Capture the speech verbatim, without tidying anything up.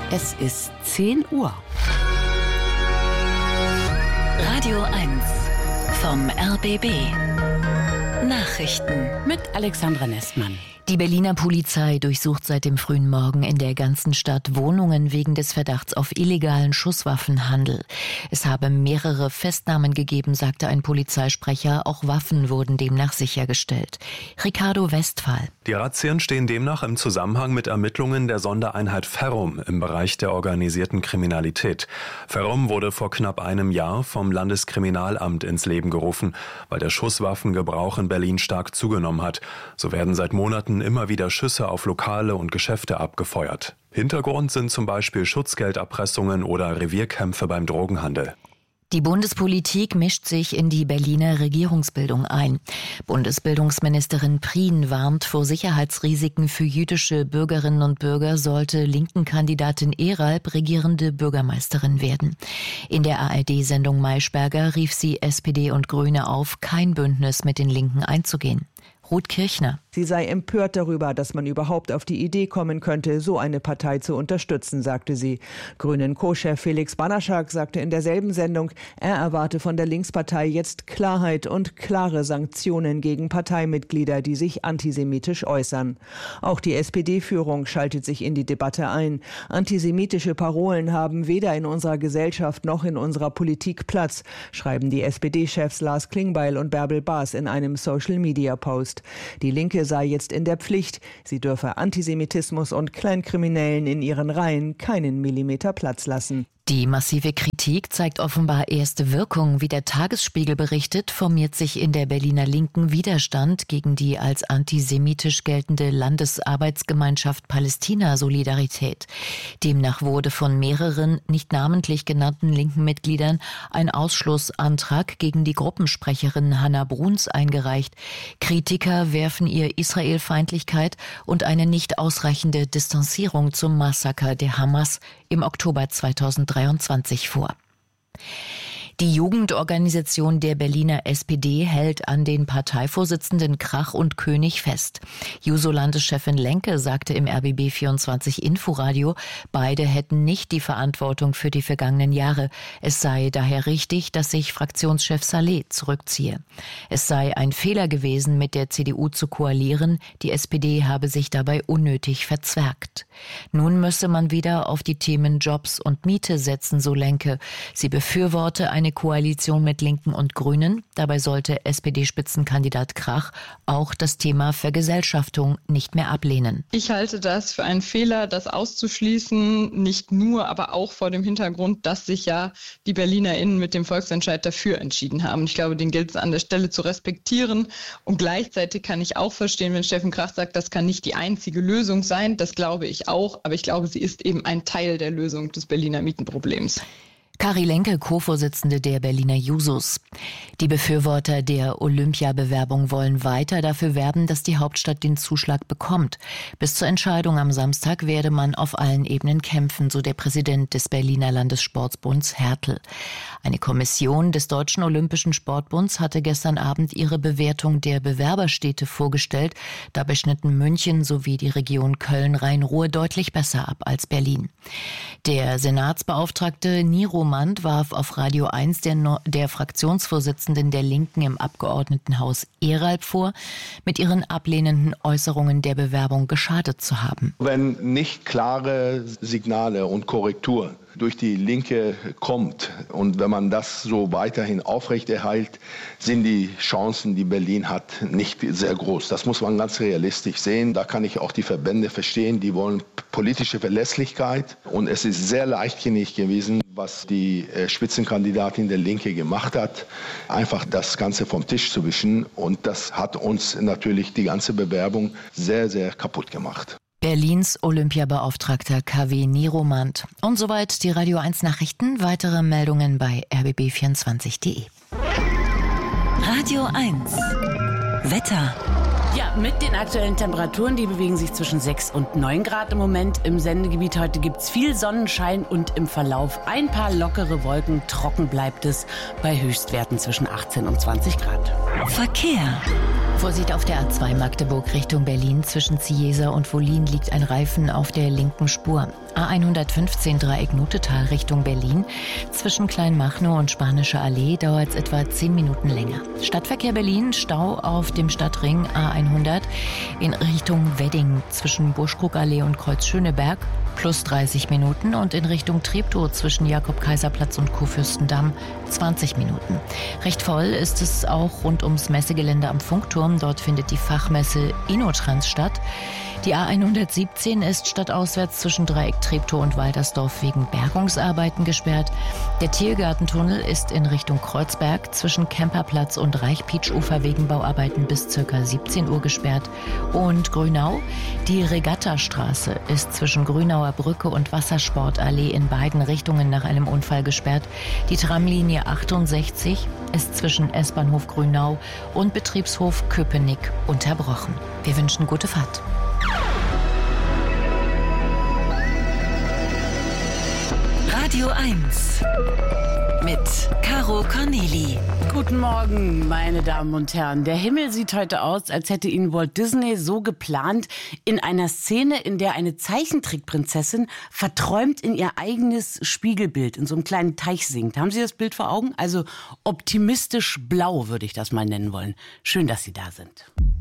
Es ist zehn Uhr. Radio eins vom R B B. Nachrichten mit Alexandra Nestmann. Die Berliner Polizei durchsucht seit dem frühen Morgen in der ganzen Stadt Wohnungen wegen des Verdachts auf illegalen Schusswaffenhandel. Es habe mehrere Festnahmen gegeben, sagte ein Polizeisprecher. Auch Waffen wurden demnach sichergestellt. Ricardo Westphal. Die Razzien stehen demnach im Zusammenhang mit Ermittlungen der Sondereinheit Ferrum im Bereich der organisierten Kriminalität. Ferrum wurde vor knapp einem Jahr vom Landeskriminalamt ins Leben gerufen, weil der Schusswaffengebrauch in Berlin stark zugenommen hat. So werden seit Monaten immer wieder Schüsse auf Lokale und Geschäfte abgefeuert. Hintergrund sind zum Beispiel Schutzgelderpressungen oder Revierkämpfe beim Drogenhandel. Die Bundespolitik mischt sich in die Berliner Regierungsbildung ein. Bundesbildungsministerin Prien warnt vor Sicherheitsrisiken für jüdische Bürgerinnen und Bürger, sollte linken Kandidatin Eralb regierende Bürgermeisterin werden. In der A R D-Sendung Maischberger rief sie S P D und Grüne auf, kein Bündnis mit den Linken einzugehen. Ruth Kirchner. Sie sei empört darüber, dass man überhaupt auf die Idee kommen könnte, so eine Partei zu unterstützen, sagte sie. Grünen-Co-Chef Felix Banaschak sagte in derselben Sendung, er erwarte von der Linkspartei jetzt Klarheit und klare Sanktionen gegen Parteimitglieder, die sich antisemitisch äußern. Auch die S P D-Führung schaltet sich in die Debatte ein. Antisemitische Parolen haben weder in unserer Gesellschaft noch in unserer Politik Platz, schreiben die S P D-Chefs Lars Klingbeil und Bärbel Baas in einem Social-Media-Post. Die Linke sei jetzt in der Pflicht. Sie dürfe Antisemitismus und Kleinkriminellen in ihren Reihen keinen Millimeter Platz lassen. Die massive Kritik zeigt offenbar erste Wirkung. Wie der Tagesspiegel berichtet, formiert sich in der Berliner Linken Widerstand gegen die als antisemitisch geltende Landesarbeitsgemeinschaft Palästina Solidarität. Demnach wurde von mehreren nicht namentlich genannten linken Mitgliedern ein Ausschlussantrag gegen die Gruppensprecherin Hannah Bruns eingereicht. Kritiker werfen ihr Israelfeindlichkeit und eine nicht ausreichende Distanzierung zum Massaker der Hamas im Oktober zweitausenddreiundzwanzig vor. Die Jugendorganisation der Berliner S P D hält an den Parteivorsitzenden Krach und König fest. Juso-Landeschefin Lenke sagte im R B B vierundzwanzig Inforadio, beide hätten nicht die Verantwortung für die vergangenen Jahre. Es sei daher richtig, dass sich Fraktionschef Saleh zurückziehe. Es sei ein Fehler gewesen, mit der C D U zu koalieren. Die S P D habe sich dabei unnötig verzwergt. Nun müsse man wieder auf die Themen Jobs und Miete setzen, so Lenke. Sie befürworte eine Koalition mit Linken und Grünen. Dabei sollte S P D-Spitzenkandidat Krach auch das Thema Vergesellschaftung nicht mehr ablehnen. Ich halte das für einen Fehler, das auszuschließen, nicht nur, aber auch vor dem Hintergrund, dass sich ja die BerlinerInnen mit dem Volksentscheid dafür entschieden haben. Ich glaube, den gilt es an der Stelle zu respektieren. Und gleichzeitig kann ich auch verstehen, wenn Steffen Krach sagt, das kann nicht die einzige Lösung sein. Das glaube ich auch, aber ich glaube, sie ist eben ein Teil der Lösung des Berliner Mietenproblems. Kari Lenke, Co-Vorsitzende der Berliner Jusos. Die Befürworter der Olympiabewerbung wollen weiter dafür werben, dass die Hauptstadt den Zuschlag bekommt. Bis zur Entscheidung am Samstag werde man auf allen Ebenen kämpfen, so der Präsident des Berliner Landessportbunds Hertel. Eine Kommission des Deutschen Olympischen Sportbunds hatte gestern Abend ihre Bewertung der Bewerberstädte vorgestellt. Dabei schnitten München sowie die Region Köln-Rhein-Ruhr deutlich besser ab als Berlin. Der Senatsbeauftragte Niro Mand warf auf Radio eins der, no- der Fraktionsvorsitzenden der Linken im Abgeordnetenhaus Eralb vor, mit ihren ablehnenden Äußerungen der Bewerbung geschadet zu haben. Wenn nicht klare Signale und Korrektur durch die Linke kommt und wenn man das so weiterhin aufrechterhält, sind die Chancen, die Berlin hat, nicht sehr groß. Das muss man ganz realistisch sehen. Da kann ich auch die Verbände verstehen, die wollen politische Verlässlichkeit. Und es ist sehr leichtsinnig gewesen, was die Spitzenkandidatin der Linke gemacht hat, einfach das Ganze vom Tisch zu wischen. Und das hat uns natürlich die ganze Bewerbung sehr, sehr kaputt gemacht. Berlins Olympiabeauftragter K W Niro Mand. Und soweit die Radio eins Nachrichten. Weitere Meldungen bei r b b vierundzwanzig punkt d e. Radio eins Wetter. Ja, mit den aktuellen Temperaturen, die bewegen sich zwischen sechs und neun Grad im Moment. Im Sendegebiet heute gibt es viel Sonnenschein und im Verlauf ein paar lockere Wolken. Trocken bleibt es bei Höchstwerten zwischen achtzehn und zwanzig Grad. Verkehr. Vorsicht auf der A zwei Magdeburg Richtung Berlin. Zwischen Ziesa und Wollin liegt ein Reifen auf der linken Spur. A hundertfünfzehn Dreieck Nutetal Richtung Berlin. Zwischen Kleinmachnow und Spanische Allee dauert es etwa zehn Minuten länger. Stadtverkehr Berlin, Stau auf dem Stadtring A hundert in Richtung Wedding zwischen Buschkrugallee und Kreuz Schöneberg plus dreißig Minuten und in Richtung Treptow zwischen Jakob-Kaiser-Platz und Kurfürstendamm zwanzig Minuten. Recht voll ist es auch rund ums Messegelände am Funkturm. Dort findet die Fachmesse InnoTrans statt. Die A hundertsiebzehn ist stadtauswärts zwischen Dreieck Treptow und Waltersdorf wegen Bergungsarbeiten gesperrt. Der Tiergartentunnel ist in Richtung Kreuzberg zwischen Kemperplatz und Reichpietsch-Ufer wegen Bauarbeiten bis ca. siebzehn Uhr gesperrt. Und Grünau, die Regattastraße ist zwischen Grünauer Brücke und Wassersportallee in beiden Richtungen nach einem Unfall gesperrt. Die Tramlinie achtundsechzig ist zwischen S-Bahnhof Grünau und Betriebshof Köpenick unterbrochen. Wir wünschen gute Fahrt. Radio eins mit Caro Corneli. Guten Morgen, meine Damen und Herren. Der Himmel sieht heute aus, als hätte ihn Walt Disney so geplant, in einer Szene, in der eine Zeichentrickprinzessin verträumt in ihr eigenes Spiegelbild in so einem kleinen Teich singt. Haben Sie das Bild vor Augen? Also optimistisch blau würde ich das mal nennen wollen. Schön, dass Sie da sind.